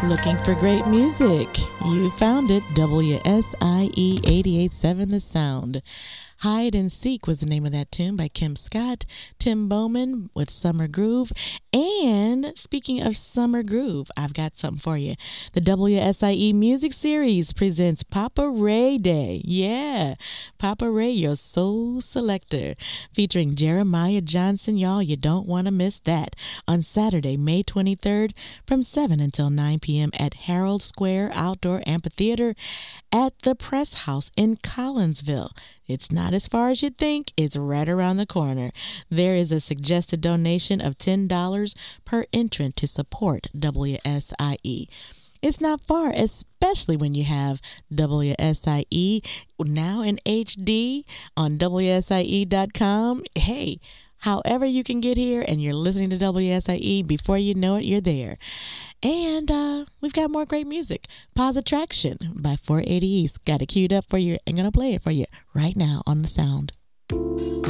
Looking for great music? You found it. WSIE 88.7 The Sound. Hide and Seek was the name of that tune by Kim Scott, Tim Bowman with Summer Groove. And speaking of Summer Groove, I've got something for you. The WSIE Music Series presents Papa Ray Day. Yeah, Papa Ray, your soul selector, featuring Jeremiah Johnson. Y'all, you don't want to miss that. On Saturday, May 23rd from 7 until 9 p.m. at Harold Square Outdoor Amphitheater at the Press House in Collinsville. It's not as far as you think. It's right around the corner. There is a suggested donation of $10 per entrant to support WSIE. It's not far, especially when you have WSIE now in HD on WSIE.com. Hey, however you can get here and you're listening to WSIE, before you know it, you're there. And we've got more great music. Pause Attraction by 480 East. Got it queued up for you. I'm going to play it for you right now on The Sound.